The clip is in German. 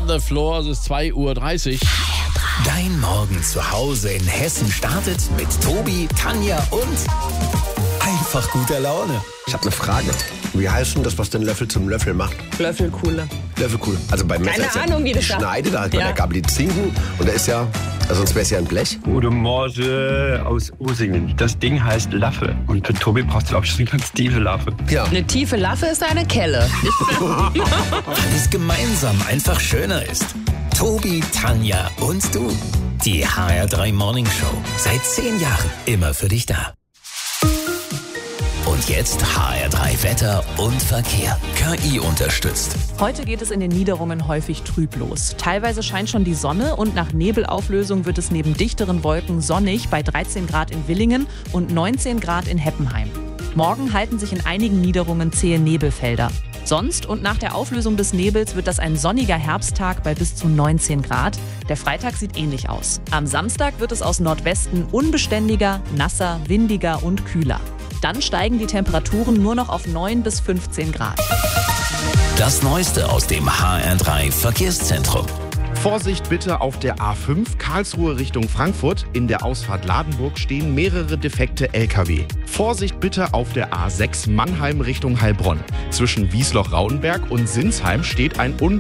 the Floor, es ist 2:30 Uhr. Dein Morgen zu Hause in Hessen startet mit Tobi, Tanja und einfach guter Laune. Ich habe eine Frage. Wie heißt denn das, was den Löffel zum Löffel macht? Löffelkuhle. Löffelkuhl. Also beim Messer Keine ist ja, Ahnung, wie das ich da- schneide da halt bei Ja. der Gabel die Zinken und da ist ja, also sonst wäre es ja ein Blech. Gute Morgen aus Usingen. Das Ding heißt Laffe. Und für Tobi brauchst du, glaube ich, so eine ganz tiefe Laffe. Ja. Eine tiefe Laffe ist eine Kelle. Weil es gemeinsam einfach schöner ist. Tobi, Tanja und du. Die HR3 Morning Show. Seit 10 Jahren immer für dich da. Und jetzt HR3 Wetter und Verkehr. KI unterstützt. Heute geht es in den Niederungen häufig trüb los. Teilweise scheint schon die Sonne und nach Nebelauflösung wird es neben dichteren Wolken sonnig bei 13 Grad in Villingen und 19 Grad in Heppenheim. Morgen halten sich in einigen Niederungen zähe Nebelfelder. Sonst und nach der Auflösung des Nebels wird das ein sonniger Herbsttag bei bis zu 19 Grad. Der Freitag sieht ähnlich aus. Am Samstag wird es aus Nordwesten unbeständiger, nasser, windiger und kühler. Dann steigen die Temperaturen nur noch auf 9 bis 15 Grad. Das Neueste aus dem HR3 Verkehrszentrum. Vorsicht bitte auf der A5 Karlsruhe Richtung Frankfurt. In der Ausfahrt Ladenburg stehen mehrere defekte LKW. Vorsicht bitte auf der A6 Mannheim Richtung Heilbronn. Zwischen Wiesloch-Raudenberg und Sinsheim steht ein